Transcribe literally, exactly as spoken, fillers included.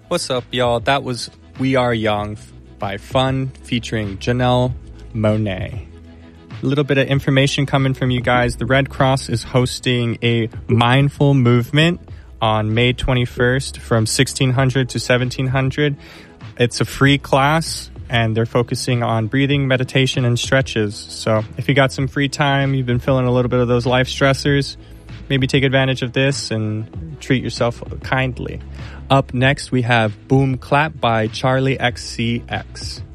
What's up, y'all? That was We Are Young by Fun featuring Janelle Monáe. A little bit of information coming from you guys. The Red Cross is hosting a mindful movement on May twenty-first from sixteen hundred to seventeen hundred. It's a free class, and they're focusing on breathing, meditation, and stretches. So if you got some free time, you've been feeling a little bit of those life stressors, maybe take advantage of this and treat yourself kindly. Up next, we have Boom Clap by Charlie X C X.